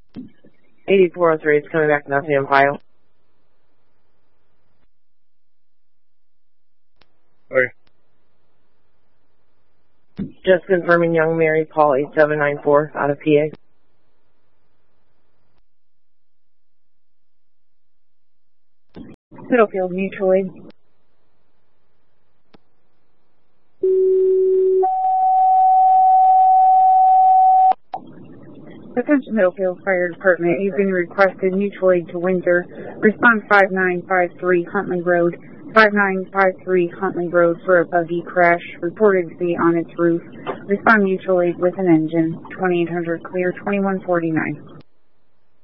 8403 is coming back to nothing in file. Okay. Just confirming Young Mary Paul 8794 out of PA. Middlefield mutual aid. Attention Middlefield Fire Department, you've been requested mutual aid to Windsor. Response 5953 Huntley Road. 5953 Huntley Road for a buggy crash, reported to be on its roof. Respond mutual aid with an engine. 2800 clear, 2149.